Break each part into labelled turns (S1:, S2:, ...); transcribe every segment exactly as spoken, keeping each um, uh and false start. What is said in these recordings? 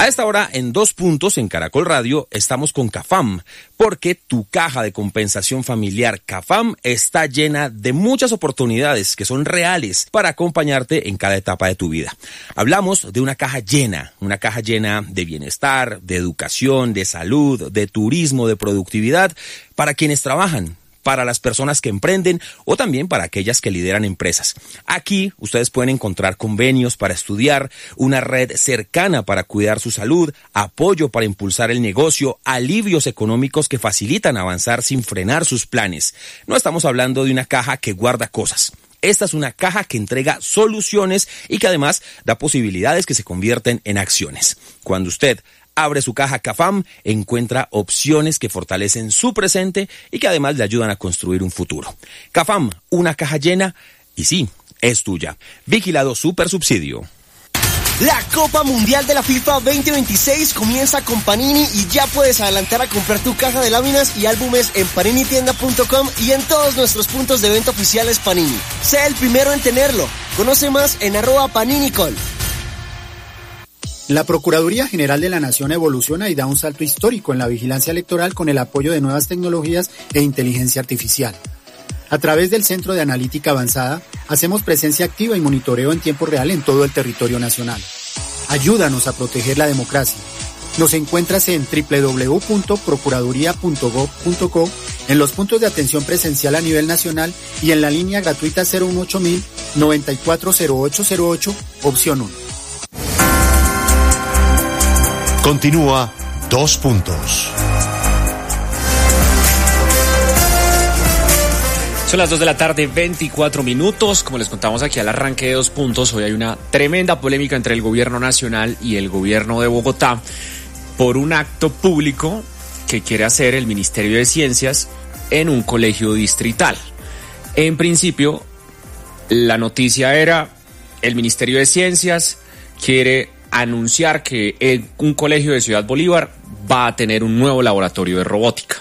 S1: A esta hora, en Dos Puntos, en Caracol Radio, estamos con CAFAM, porque tu caja de compensación familiar CAFAM está llena de muchas oportunidades que son reales para acompañarte en cada etapa de tu vida. Hablamos de una caja llena, una caja llena de bienestar, de educación, de salud, de turismo, de productividad, para quienes trabajan, para las personas que emprenden o también para aquellas que lideran empresas. Aquí ustedes pueden encontrar convenios para estudiar, una red cercana para cuidar su salud, apoyo para impulsar el negocio, alivios económicos que facilitan avanzar sin frenar sus planes. No estamos hablando de una caja que guarda cosas. Esta es una caja que entrega soluciones y que además da posibilidades que se convierten en acciones. Cuando usted abre su caja CAFAM, encuentra opciones que fortalecen su presente y que además le ayudan a construir un futuro. CAFAM, una caja llena y sí, es tuya. Vigilado Supersubsidio.
S2: La Copa Mundial de la FIFA veinte veintiséis comienza con Panini y ya puedes adelantar a comprar tu caja de láminas y álbumes en panini tienda punto com y en todos nuestros puntos de venta oficiales Panini. Sé el primero en tenerlo. Conoce más en arroba paninicol.
S3: La Procuraduría General de la Nación evoluciona y da un salto histórico en la vigilancia electoral con el apoyo de nuevas tecnologías e inteligencia artificial. A través del Centro de Analítica Avanzada, hacemos presencia activa y monitoreo en tiempo real en todo el territorio nacional. Ayúdanos a proteger la democracia. Nos encuentras en doble u doble u doble u punto procuraduría punto gob punto co, en los puntos de atención presencial a nivel nacional y en la línea gratuita cero uno ocho mil noventa y cuatro cero ocho cero ocho, opción uno.
S4: Continúa Dos Puntos.
S5: Son las dos de la tarde, veinticuatro minutos. Como les contamos aquí al arranque de Dos Puntos, hoy hay una tremenda polémica entre el gobierno nacional y el gobierno de Bogotá por un acto público que quiere hacer el Ministerio de Ciencias en un colegio distrital. En principio, la noticia era: el Ministerio de Ciencias quiere anunciar que en un colegio de Ciudad Bolívar va a tener un nuevo laboratorio de robótica.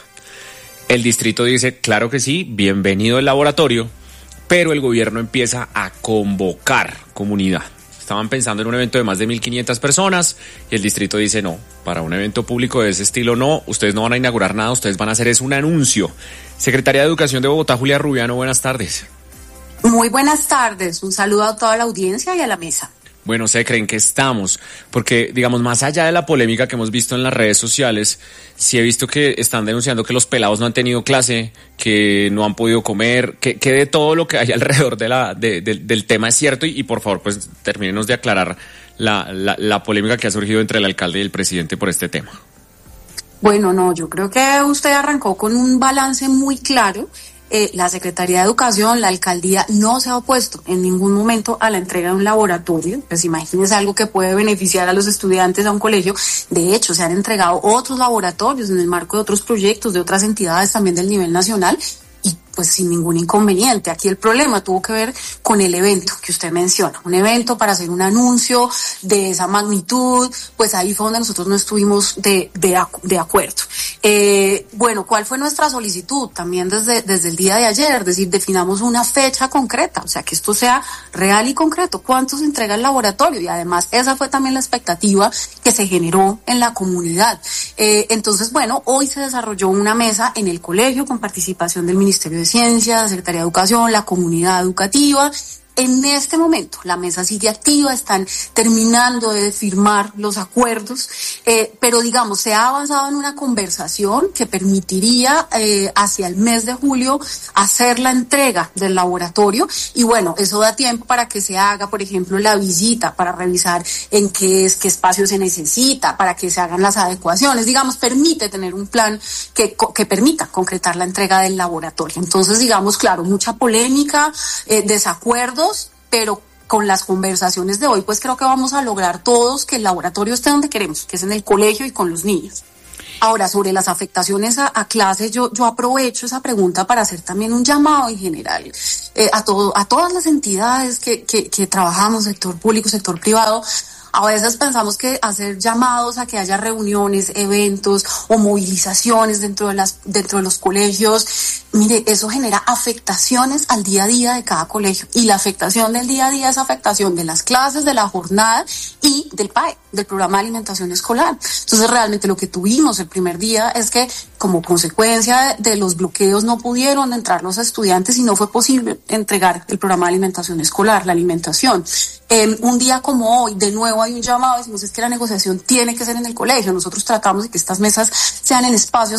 S5: El distrito dice, claro que sí, bienvenido el laboratorio, pero el gobierno empieza a convocar comunidad. Estaban pensando en un evento de más de mil quinientas personas y el distrito dice, no, para un evento público de ese estilo no, ustedes no van a inaugurar nada, ustedes van a hacer es un anuncio. Secretaria de Educación de Bogotá, Julia Rubiano, buenas tardes.
S6: Muy buenas tardes, un saludo a toda la audiencia y a la mesa.
S5: Bueno, ¿se creen que estamos? Porque, digamos, más allá de la polémica que hemos visto en las redes sociales, sí he visto que están denunciando que los pelados no han tenido clase, que no han podido comer, que, que de todo lo que hay alrededor de la, de, de, del tema es cierto. Y, y por favor, pues termínenos de aclarar la, la, la polémica que ha surgido entre el alcalde y el presidente por este tema.
S6: Bueno, no, yo creo que usted arrancó con un balance muy claro. Eh, la Secretaría de Educación, la Alcaldía, no se ha opuesto en ningún momento a la entrega de un laboratorio. Pues imagínense algo que puede beneficiar a los estudiantes a un colegio. De hecho, se han entregado otros laboratorios en el marco de otros proyectos, de otras entidades también del nivel nacional, y pues sin ningún inconveniente. Aquí el problema tuvo que ver con el evento que usted menciona, un evento para hacer un anuncio de esa magnitud, pues ahí fue donde nosotros no estuvimos de, de, de acuerdo. Eh, bueno, ¿cuál fue nuestra solicitud? También desde, desde el día de ayer, es decir, definamos una fecha concreta, o sea, que esto sea real y concreto. ¿Cuánto se entrega el laboratorio? Y además, esa fue también la expectativa que se generó en la comunidad. Eh, entonces, bueno, hoy se desarrolló una mesa en el colegio con participación del Ministerio de Ciencias, Secretaría de Educación, la comunidad educativa. En este momento la mesa sigue activa, están terminando de firmar los acuerdos, eh, pero digamos, se ha avanzado en una conversación que permitiría eh, hacia el mes de julio hacer la entrega del laboratorio y bueno, eso da tiempo para que se haga, por ejemplo, la visita para revisar en qué es, qué espacio se necesita, para que se hagan las adecuaciones, digamos, permite tener un plan que, que permita concretar la entrega del laboratorio. Entonces, digamos, claro, mucha polémica, eh, desacuerdos, pero con las conversaciones de hoy, pues creo que vamos a lograr todos que el laboratorio esté donde queremos, que es en el colegio y con los niños. Ahora, sobre las afectaciones a, a clases, yo, yo aprovecho esa pregunta para hacer también un llamado en general eh, a, todo, a todas las entidades que, que, que trabajamos, sector público, sector privado. A veces pensamos que hacer llamados a que haya reuniones, eventos o movilizaciones dentro de las dentro de los colegios mire, eso genera afectaciones al día a día de cada colegio, y la afectación del día a día es afectación de las clases, de la jornada y del P A E, del programa de alimentación escolar. Entonces realmente lo que tuvimos el primer día es que como consecuencia de los bloqueos no pudieron entrar los estudiantes y no fue posible entregar el programa de alimentación escolar, la alimentación. Eh, un día como hoy, de nuevo hay un llamado, decimos es que la negociación tiene que ser en el colegio. Nosotros tratamos de que estas mesas sean en espacios